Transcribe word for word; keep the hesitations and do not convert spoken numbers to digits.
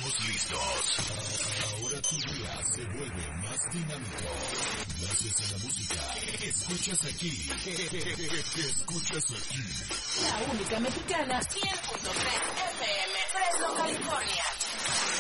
estamos listos. Ahora tu día se vuelve más dinámico. Gracias a la música que escuchas aquí. Que escuchas aquí. La única mexicana, cien punto tres F M, Fresno, California.